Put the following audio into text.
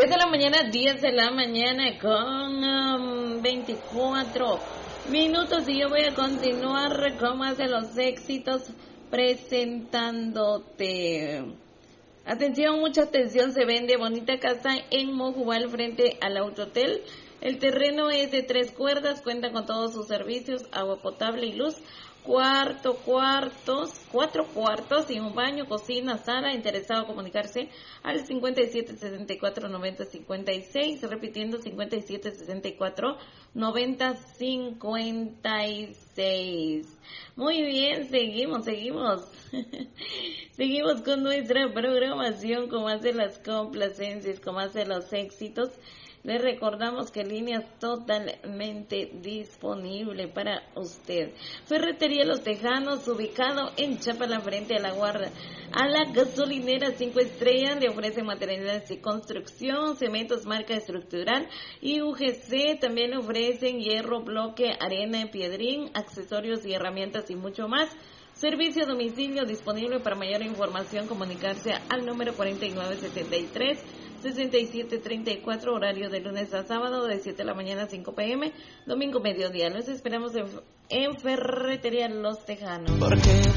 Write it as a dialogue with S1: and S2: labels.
S1: 10 de la mañana, 10 de la mañana con 24 minutos y yo voy a continuar con más de los éxitos presentándote. Atención, mucha atención, se vende bonita casa en Mojubal frente al Autotel. El terreno es de 3 cuerdas, cuenta con todos sus servicios, agua potable y luz. 4 cuartos y un baño, cocina, sala. Interesado comunicarse al 57649056, repitiendo 57649056. Muy bien, seguimos seguimos con nuestra programación con más de las complacencias, con más de los éxitos. Les recordamos que líneas totalmente disponible para usted. Ferretería Los Tejanos, ubicado en Chapala, frente a la gasolinera 5 estrellas, le ofrece materiales de construcción, cementos marca estructural y UGC. También le ofrecen hierro, bloque, arena, piedrín, accesorios y herramientas y mucho más. Servicio a domicilio disponible. Para mayor información, comunicarse al número 4973-6734, horario de lunes a sábado de 7 de la mañana a 5 p.m, domingo mediodía. Los esperamos en Ferretería Los Tejanos.